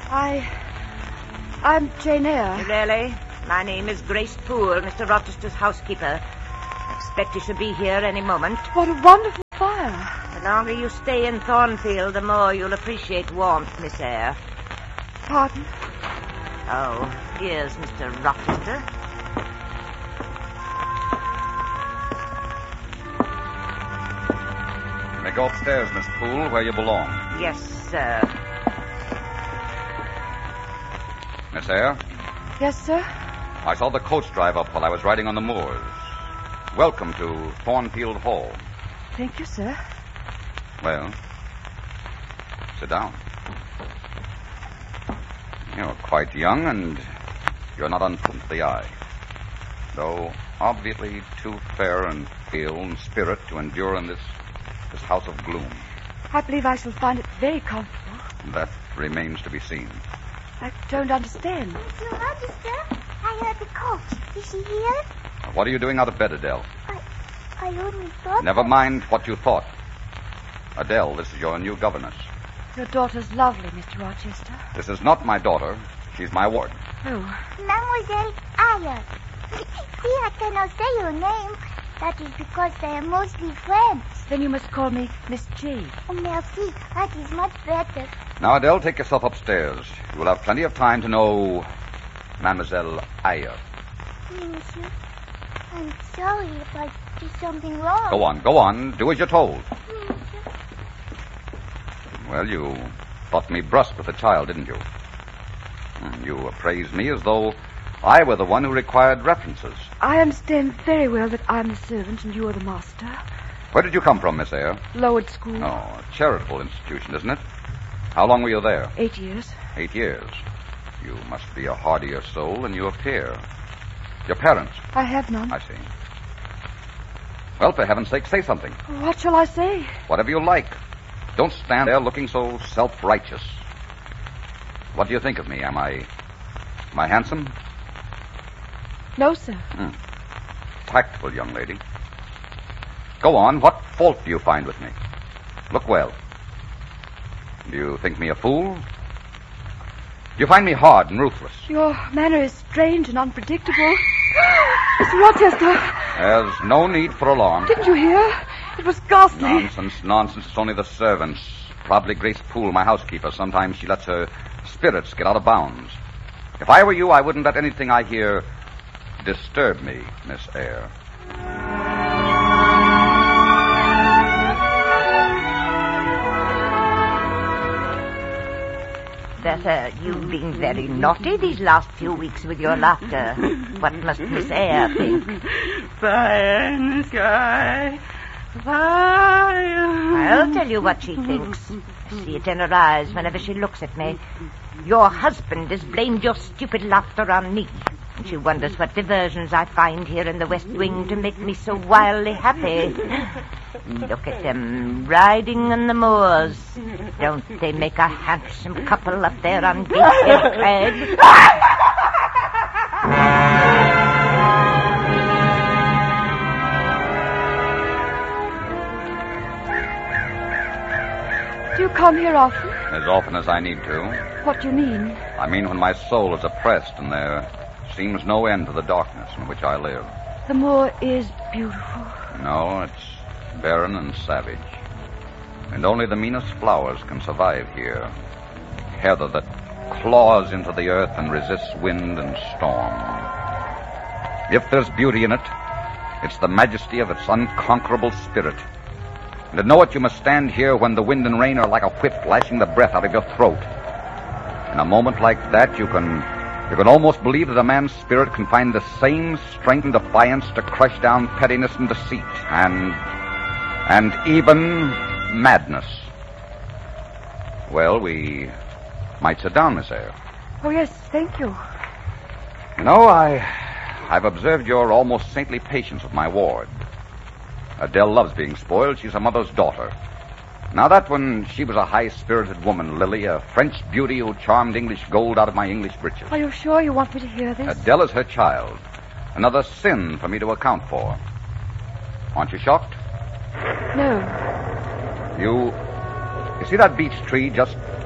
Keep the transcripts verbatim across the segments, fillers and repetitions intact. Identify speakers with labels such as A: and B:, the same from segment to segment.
A: I... I'm Jane Eyre.
B: Really? My name is Grace Poole, Mister Rochester's housekeeper. I expect you should be here any moment.
A: What a wonderful fire.
B: The longer you stay in Thornfield, the more you'll appreciate warmth, Miss Eyre.
A: Pardon?
B: Oh, here's Mister Rochester.
C: You may go upstairs, Miss Poole, where you belong.
B: Yes, sir.
C: Miss Eyre?
A: Yes, sir?
C: I saw the coach drive up while I was riding on the moors. Welcome to Thornfield Hall.
A: Thank you, sir.
C: Well, sit down. You're quite young, and you're not unpleasant to the eye. Though obviously too fair and pale in spirit to endure in this, this house of gloom.
A: I believe I shall find it very comfortable.
C: That remains to be seen.
A: I don't understand.
D: Mister Rochester, I heard the coach. Is she here?
C: What are you doing out of bed, Adele?
D: I, I only thought...
C: Never mind what you thought. Adele, this is your new governess.
A: Your daughter's lovely, Mister Rochester.
C: This is not my daughter. She's my ward.
A: Oh.
D: Mademoiselle Aya. See, I cannot say your name. That is because they are mostly friends.
A: Then you must call me Miss Jane.
D: Oh, merci. That is much better.
C: Now, Adele, take yourself upstairs. You will have plenty of time to know Mademoiselle Aya.
D: Monsieur, I'm sorry if I did something wrong.
C: Go on, go on. Do as you're told.
D: Monsieur.
C: Well, you thought me brusque with the child, didn't you? You appraised me as though I were the one who required references.
A: I understand very well that I'm the servant and you are the master.
C: Where did you come from, Miss Eyre?
A: Lowered School.
C: Oh, a charitable institution, isn't it? How long were you there?
A: Eight years.
C: Eight years. You must be a hardier soul than you appear. Your parents?
A: I have none.
C: I see. Well, for heaven's sake, say something.
A: What shall I say?
C: Whatever you like. Don't stand there looking so self-righteous. What do you think of me? Am I... Am I handsome?
A: No, sir.
C: Hmm. Tactful young lady. Go on. What fault do you find with me? Look well. Do you think me a fool? Do you find me hard and ruthless?
A: Your manner is strange and unpredictable. Mister Rochester.
C: There's no need for alarm.
A: Didn't you hear? It was ghastly.
C: Nonsense, nonsense. It's only the servants. Probably Grace Poole, my housekeeper. Sometimes she lets her spirits get out of bounds. If I were you, I wouldn't let anything I hear disturb me, Miss Eyre.
B: That, uh, you've been very naughty these last few weeks with your laughter. What must Miss Eyre think?
E: Fire in the sky. Fire.
B: I'll tell you what she thinks. I see it in her eyes whenever she looks at me. Your husband has blamed your stupid laughter on me. And she wonders what diversions I find here in the West Wing to make me so wildly happy. Look at them, riding on the moors. Don't they make a handsome couple up there on Gateshead Crag?
A: Do you come here often?
C: As often as I need to.
A: What do you mean?
C: I mean when my soul is oppressed and there seems no end to the darkness in which I live.
A: The moor is beautiful.
C: No, it's barren and savage. And only the meanest flowers can survive here. Heather that claws into the earth and resists wind and storm. If there's beauty in it, it's the majesty of its unconquerable spirit. And to know it, you must stand here when the wind and rain are like a whip lashing the breath out of your throat. In a moment like that, you can you can almost believe that a man's spirit can find the same strength and defiance to crush down pettiness and deceit and and even madness. Well, we might sit down, Miss Eyre.
A: Oh, yes, thank you.
C: You know, I, I've observed your almost saintly patience with my ward. Adele loves being spoiled. She's her mother's daughter. Now that when she was a high-spirited woman, Lily, a French beauty who charmed English gold out of my English breeches.
A: Are you sure you want me to hear this?
C: Adele is her child. Another sin for me to account for. Aren't you shocked?
A: No.
C: You... You see that beech tree just...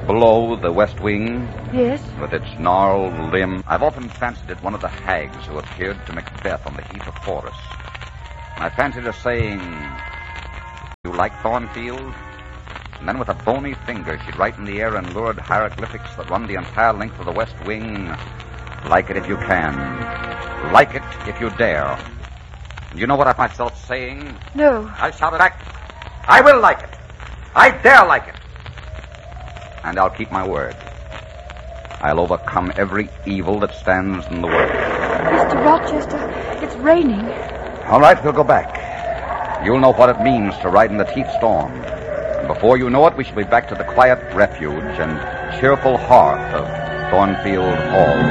C: Below the west wing,
A: Yes?
C: with its gnarled limb, I've often fancied it one of the hags who appeared to Macbeth on the heath of Forres. And I fancied her saying, "You like Thornfield?" And then with a bony finger, she'd write in the air in lurid hieroglyphics that run the entire length of the west wing, "Like it if you can. Like it if you dare." And you know what I find myself saying?
A: No.
C: I shouted back, "I will like it. I dare like it." And I'll keep my word. I'll overcome every evil that stands in the way.
A: Mister Rochester, it's raining.
C: All right, we'll go back. You'll know what it means to ride in the teeth storm. And before you know it, we shall be back to the quiet refuge and cheerful hearth of Thornfield Hall.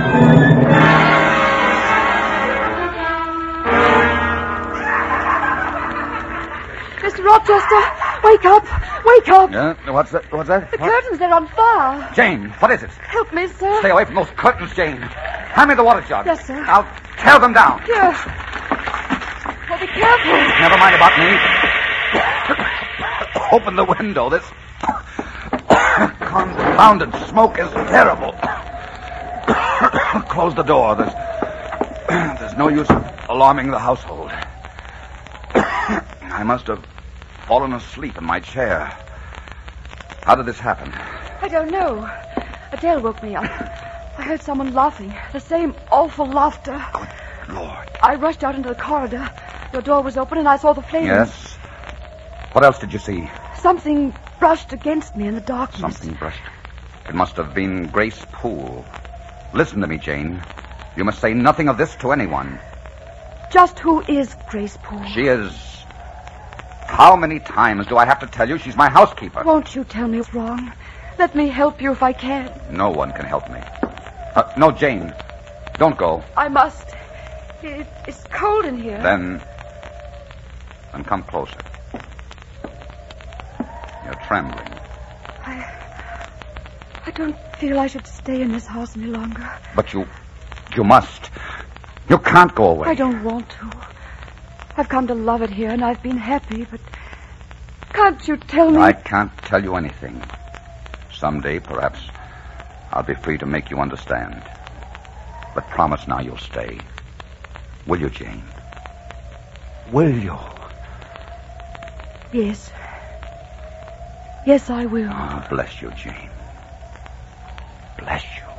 A: Mister Rochester, wake up! Wake up!
C: Yeah? What's that? What's that?
A: The
C: What?
A: curtains, they're on fire.
C: Jane, what is it?
A: Help me, sir.
C: Stay away from those curtains, Jane. Hand me the water jug.
A: Yes, sir.
C: I'll tear them down.
A: Here. Well, be careful.
C: Never mind about me. Open the window. This confounded smoke is terrible. Close the door. There's, there's no use alarming the household. I must have fallen asleep in my chair. How did this happen?
A: I don't know. Adele woke me up. I heard someone laughing. The same awful laughter.
C: Good Lord.
A: I rushed out into the corridor. Your door was open and I saw the flames.
C: Yes? What else did you see?
A: Something brushed against me in the darkness.
C: Something brushed. It must have been Grace Poole. Listen to me, Jane. You must say nothing of this to anyone.
A: Just who is Grace Poole?
C: She is... How many times do I have to tell you she's my housekeeper?
A: Won't you tell me what's wrong? Let me help you if I can.
C: No one can help me. Uh, no, Jane. Don't go.
A: I must. It, it's cold in here.
C: Then... Then come closer. You're trembling.
A: I... I don't feel I should stay in this house any longer.
C: But you... You must. You can't go away.
A: I don't want to. I've come to love it here, and I've been happy, but... Can't you tell me...
C: I can't tell you anything. Someday, perhaps, I'll be free to make you understand. But promise now you'll stay. Will you, Jane? Will you?
A: Yes. Yes, I will.
C: Oh, bless you, Jane. Bless you.